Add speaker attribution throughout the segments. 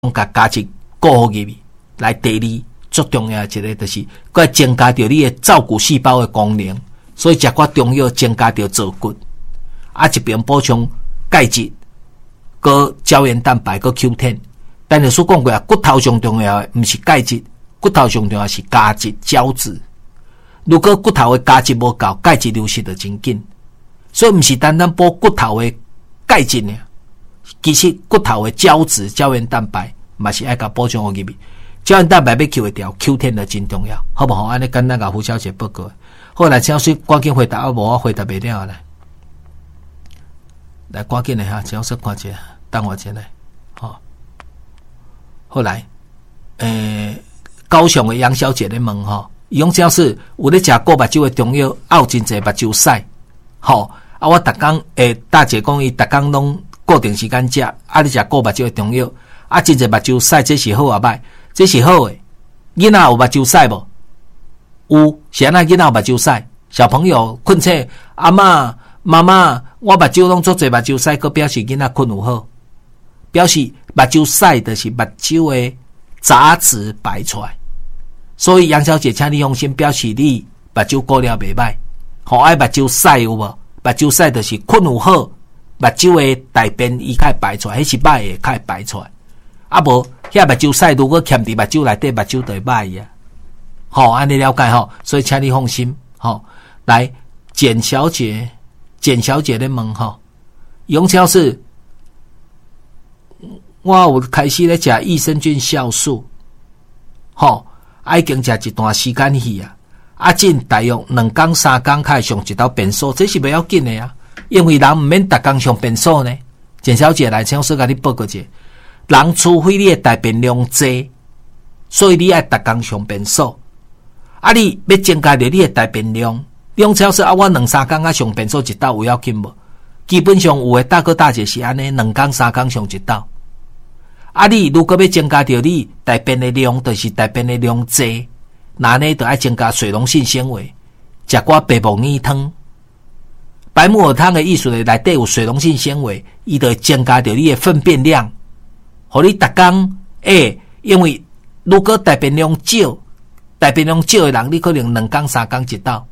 Speaker 1: 甲价值顾好入去。来，第二最重要的一个就是佮增加着你的照顾细胞的功能，所以食寡中药增加着做骨，一边补充钙质、佮胶原蛋白、佮 Q10。但是说讲过啊，骨头上重要的毋是钙质，骨头上重要的是胶质、胶质。如果骨头的胶质无够，钙质流失就真紧。所以毋是单单补骨头的钙质呢，其实骨头的胶质、胶原蛋白嘛是爱甲补充好入去。胶原蛋白要扣会掉 ，Q10 就真重要，好不好？安尼简单甲胡小姐报告。好，来，请说赶紧回答，无我回答袂了来。来，赶紧的哈，请说看一下，等我一下来。好，后来，高雄的杨小姐咧问哈，伊讲只要是有咧食过目睭的中药，有真侪目睭屎，吼我逐工大姐讲伊逐工拢固定时间食，你食过目睭的中药，真侪目睭屎，这是好啊歹？这是好诶，囡仔有目睭屎无？有，是安那囡仔有目睭屎？小朋友困醒，阿嬷、妈妈，我目睭拢做侪目睭屎，佮表示囡仔困有好，表示目睭屎就是目睭诶杂质排出来。所以杨小姐，请你放心，表示你目睭顾了袂歹。爱目睭屎有无？目睭屎就是困有好，目睭诶大便伊开排出来，迄是歹诶开排出来。无遐目睭屎如果欠伫目睭内底，目睭就会歹啊。安尼了解所以请你放心。来，简小姐咧问用超是，我有开始咧食益生菌酵素，已经食一段时间去进大约2天3天开上一道便所，这是不要紧的啊，因为人毋免逐工上便所呢。简小姐来，请说甲你报告者。人除非你的大便量多，所以你爱逐工上便所。你要增加着你的大便量，用超说我2、3天上便所一道有要紧无？基本上有的大哥大姐是安尼，2天3天上一道。你如果要增加着你大便的量，就是大便的量多，那呢就要增加水溶性纤维，食寡白木耳汤。白木耳汤的意思是内底有水溶性纤维，伊就会增加着你的粪便量。互你逐工因为如果大便量少的人，你可能2天3天一道。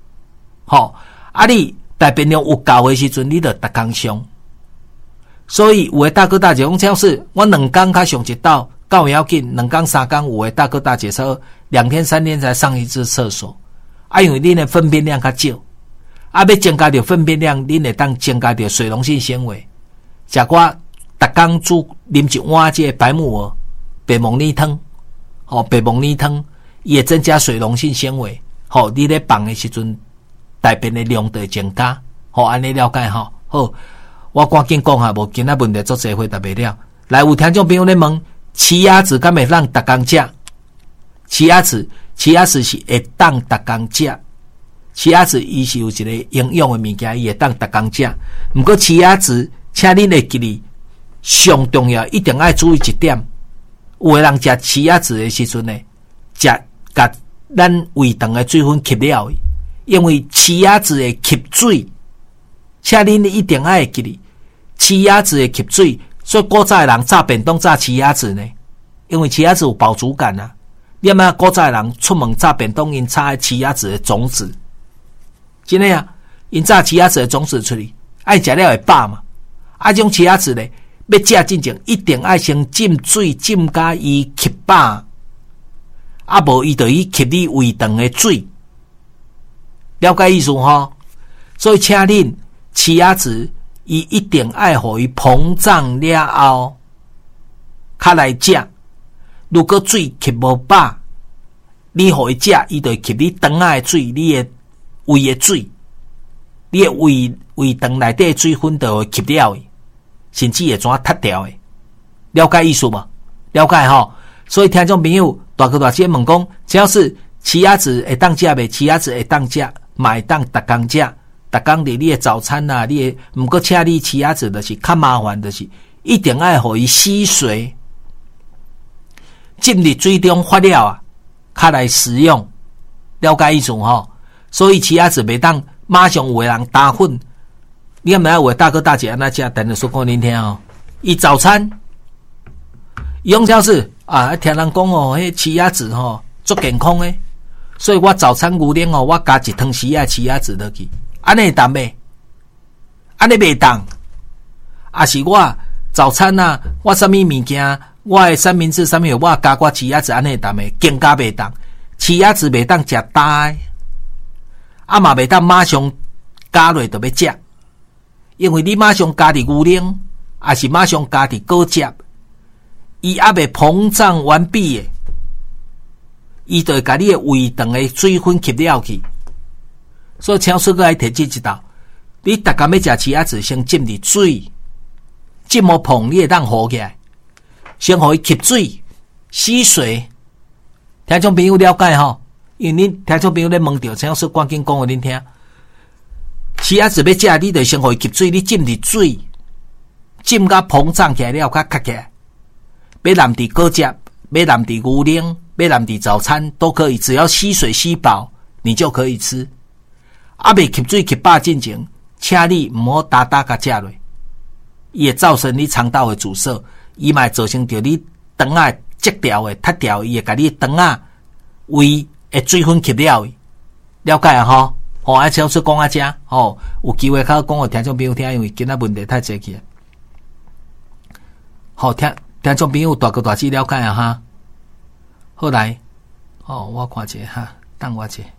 Speaker 1: 你大便量有够的时阵，你就逐工上。所以有的大哥大姐讲超市，我2天才上一道，够要紧。2天3天有的大哥大姐说2天3天才上一次厕所。因为恁的粪便量较少，要增加着粪便量，恁会当增加着水溶性纤维，食寡。逐工煮啉一碗这白木耳白木耳汤，白木耳汤也增加水溶性纤维，你咧放的时阵大便的量就会增加，安尼了解好，我赶紧讲下，无今仔问题做侪回答袂了。来，有听众朋友咧问，奇亚籽敢会让逐工食？奇亚籽是会当逐工食，奇亚籽伊是有一个营养的物件，伊会当逐工食。毋过奇亚籽，请恁会记哩。上重要一定要注意一点，有的人食奇亚籽的时阵呢，甲咱胃肠的水分吸了，因为奇亚籽会吸水，请恁一定要记哩，奇亚籽会吸水，所以古早的人炸便当炸奇亚籽呢，因为奇亚籽有饱足感啊。你嘛古早的人出门炸便当，因插奇亚籽的种子，真的因炸奇亚籽的种子出去，爱食了会饱嘛。这种奇亚籽呢。要食进前，一定要先浸水，浸甲伊吸饱，无伊就去吸你胃肠的水，了解意思所以请恁奇亚籽，伊一定要互伊膨胀了后，较来食。如果水吸无饱，你互伊食，伊就会吸你肠仔的水，你的胃的水，你的胃肠内底的水分就会吸了的。甚至会怎脱掉的，了解意思无？了解所以听众朋友大哥大姐问讲，只要是奇亚籽会当食袂？奇亚籽会当食，嘛会当逐工食，逐工伫你的早餐啊，你的毋过请你奇亚籽就是较麻烦，就是一定要互伊吸水，浸入水中发了较来食用，了解意思所以奇亚籽袂当马上有的人打粉。你看有的大哥大姐安那食，等下说给恁听伊早餐伊讲啥是啊？听人讲哦，迄奇亚籽吼足健康诶，所以我早餐牛奶哦，我加一汤匙奇亚籽落去，安尼会当袂？安尼袂当，啊是我早餐啊，我啥物物件，我诶三明治上面有我加我奇亚籽，安尼会当袂？更加袂当，奇亚籽袂当食大诶，啊嘛袂当马上加落就要食，因为你马上加伫牛奶，还是马上加伫果汁。伊还未膨胀完毕诶，伊就会甲你诶胃肠诶水分吸了去。所以超市个来提这一道，你逐工要食奇亚籽，先浸伫水，浸无碰你会当好起来，先互伊吸水吸水。听众朋友了解吼，因为恁听众朋友咧问到，超市赶紧讲互恁听。奇亚籽要食，你就先互伊吸水，你浸伫水，浸甲膨胀起来了，甲卡起来。要淋伫果汁，要淋伫牛奶，要淋伫早餐都可以，只要吸水吸饱，你就可以吃。啊，未吸水吸饱进前，请你唔好大甲食落，伊会造成你肠道的阻塞，伊嘛会造成着你肠啊积掉的、塌掉，伊会甲你肠啊胃的水分吸了，了解啊吼？吼，爱超出讲啊遮，吼，有机会较讲互听众朋友听，因为今仔问题太济去。好听。听众朋友大哥大姐了解啊哈，后来，我看一下哈，等我一下。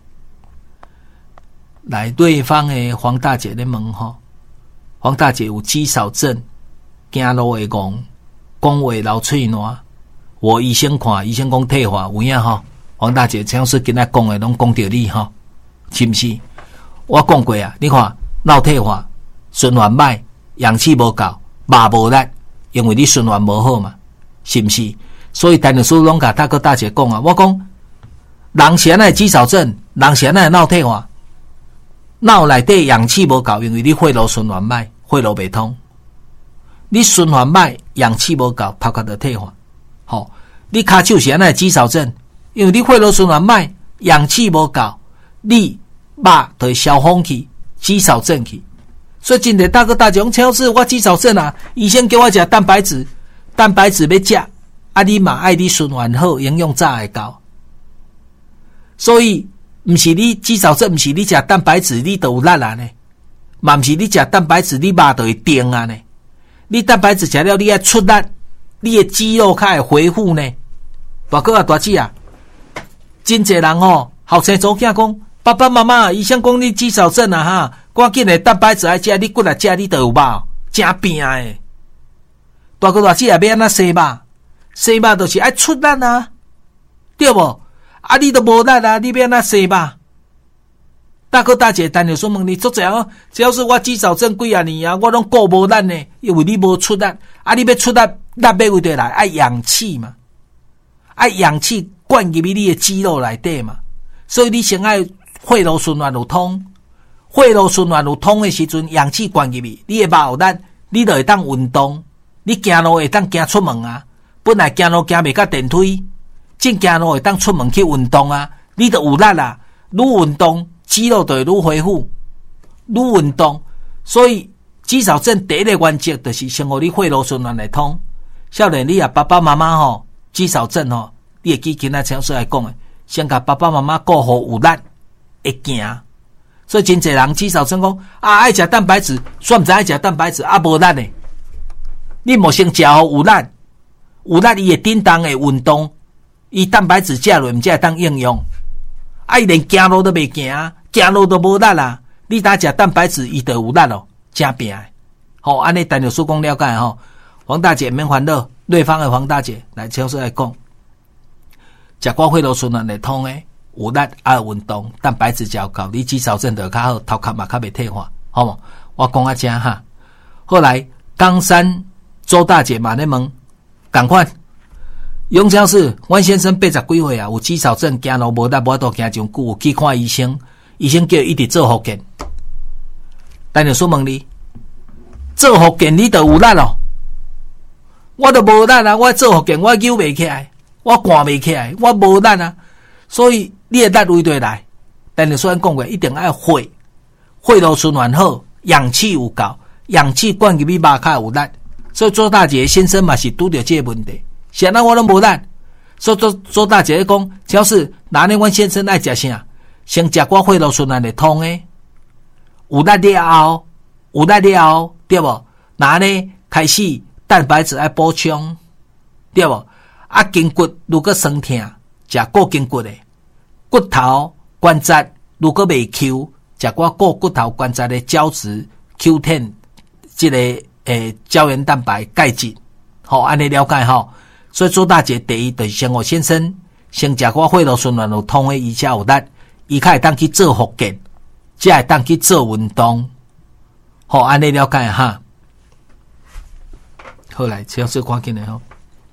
Speaker 1: 来，对方的黄大姐咧问吼，黄大姐有肌少症，走路会戆，讲话流喙烂。我医生看，医生讲退化有影吼。黄大姐像是今仔讲的拢讲到你吼，是不是？我讲过啊，你看脑退化、循环歹、氧气无够、肉无力。因为你循环无好嘛，是不是？所以陈律师拢甲大哥大姐讲啊，我讲人是安尼肌少症，人是安尼脑退化，脑内底氧气无够，因为你血路循环歹，血路袂通。你循环歹，氧气无够，头壳就退化。好，你骹手是安尼肌少症，因为你血路循环歹，氧气无够，你肉就会消风去，肌少症去。所以真的大哥大姐讲超市我肌少症啊，医生叫我食蛋白质，蛋白质要食，啊你嘛爱你循环好，营养早会够。所以毋是你肌少症，毋是你食蛋白质你就有力啊呢，嘛毋是你食蛋白质你肉就会定啊呢。你蛋白质食了，你爱出力，你的肌肉较会恢复呢。大哥啊大姐啊，真侪人吼，后生祖囝讲，爸爸妈妈，医生讲你肌少症啊哈。赶紧的蛋白质爱食，你骨来食，你就有肉，真拼诶。大哥大姐也要安怎洗肉？洗肉就是爱出力啊，对无？啊，你都无力啊，你要安怎洗肉？大哥大姐，单就说问你做怎样？只要是我肌少症几啊年啊，我拢顾无力呢，因为你无出力。啊，你要出力，力要为着来爱氧气嘛，爱氧气灌入去你的肌肉内底嘛，所以你先爱血路循环有通。血路循环有通的时阵，氧气灌入去，你的肉有力，你就会当运动。你行路会当行出门啊，本来行路行袂到电梯，正行路会当出门去运动啊，你就有力啦。愈运动，肌肉就会愈恢复，愈运动。所以肌少症第一个原则就是先互你血路循环来通。少年你啊，爸爸妈妈吼，肌少症吼，你会记今仔超市来讲的，先甲爸爸妈妈顾好有力，会行。所以真侪人肌少症讲啊，爱食蛋白质，算毋知爱食蛋白质啊，无力呢。你莫先食好有力，有力伊会叮当会运动，伊蛋白质食落毋才会当应用。啊，伊连行路都袂行，行路都无力啦。你打食蛋白质，伊就有力咯，真拼诶。好，安尼陈律师讲了解吼，黄大姐免烦恼，对方的黄大姐来超市来讲，食寡血路循环会通诶。有力爱运动，蛋白质较高，你肌少症就较好，头壳嘛较袂退化，好无？我讲啊遮哈。后来冈山周大姐嘛咧问，赶快，永超市，阮先生80几岁啊，有肌少症，行路无力，无法度行上久，有去看医生，医生叫伊一直做复健。但是说问你，做复健你就有力咯？我都无力啊！我做复健，我扭袂起来，我赶袂起来，我无力啊！所以你的力为对来，但是虽然讲过，一定要血路循环好，氧气有够，氧气灌入去肉较有力。所以周大姐先生嘛是拄着这个问题， 是安那我拢无力。所以周大姐讲，只是哪呢？阮先生爱食啥？先食寡血路顺安的通诶，有力了后，对无？哪呢？开始蛋白质爱补充，对无？啊，筋骨如果酸痛，食固筋骨的骨头关节如果未 Q， 食寡固骨头关节的胶质 Q10， 这个胶原蛋白钙质，好，安尼了解吼。所以周大姐第一就是先我先生先食寡血路顺环有通的，伊才有力，伊才会当去做复健，才会当去做运动，好，安尼了解哈。后来只要做赶紧的吼，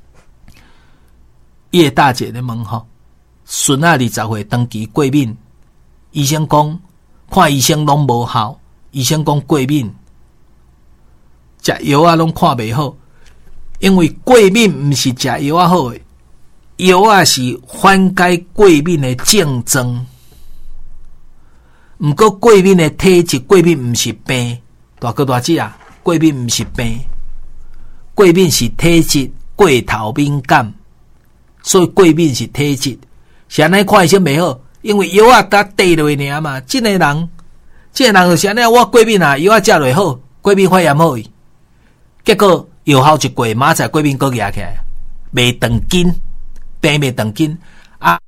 Speaker 1: 叶大姐的问吼，孙仔20岁登记过敏，医生讲看医生拢无效，医生讲过敏，食药啊拢看袂好。因为过敏毋是食药啊好诶，药啊是缓解过敏的症状。毋过过敏的体质，过敏毋是病，大哥大姐啊，过敏毋是病，过敏是体质过头敏感，所以过敏是体质。是安尼看医生袂好，因为药啊甲滴落去尔嘛。这个人就是安尼，我过敏啊，药啊食落好，过敏肺炎好去，结果。药效一过，马仔过敏搁举起来，未长筋，病未长筋啊！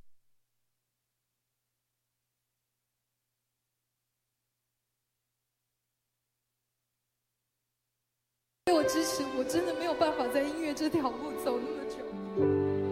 Speaker 2: 给我支持，我真的没有办法在音乐这条路走那么